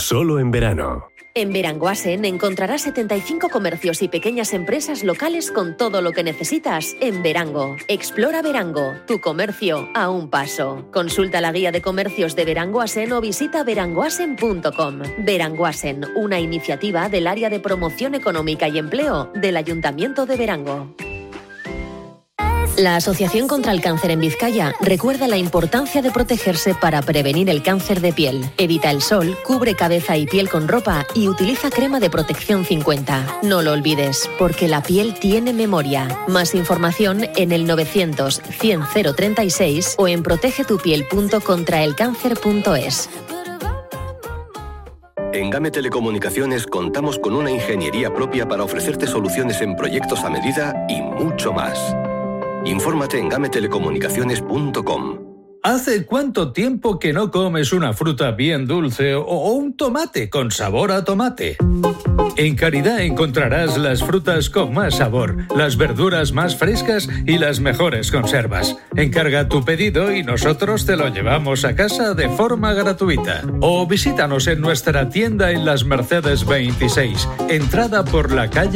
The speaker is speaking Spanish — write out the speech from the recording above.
solo en verano. En Beranguasen encontrarás 75 comercios y pequeñas empresas locales con todo lo que necesitas en Verango. Explora Verango, tu comercio a un paso. Consulta la guía de comercios de Beranguasen o visita beranguasen.com. Beranguasen, una iniciativa del Área de Promoción Económica y Empleo del Ayuntamiento de Verango. La Asociación contra el Cáncer en Vizcaya recuerda la importancia de protegerse para prevenir el cáncer de piel. Evita el sol, cubre cabeza y piel con ropa y utiliza crema de protección 50. No lo olvides, porque la piel tiene memoria. Más información en el 900 100 036 o en protegetupiel.contraelcáncer.es. En GAME Telecomunicaciones contamos con una ingeniería propia para ofrecerte soluciones en proyectos a medida y mucho más. Infórmate en gametelecomunicaciones.com. ¿Hace cuánto tiempo que no comes una fruta bien dulce o un tomate con sabor a tomate? En Caridad encontrarás las frutas con más sabor, las verduras más frescas y las mejores conservas. Encarga tu pedido y nosotros te lo llevamos a casa de forma gratuita. O visítanos en nuestra tienda en Las Mercedes 26, entrada por la calle